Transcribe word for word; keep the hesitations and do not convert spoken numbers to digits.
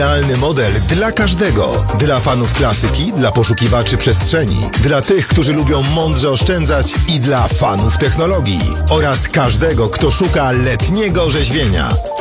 Idealny model dla każdego. Dla fanów klasyki, dla poszukiwaczy przestrzeni, dla tych, którzy lubią mądrze oszczędzać i dla fanów technologii oraz każdego, kto szuka letniego orzeźwienia.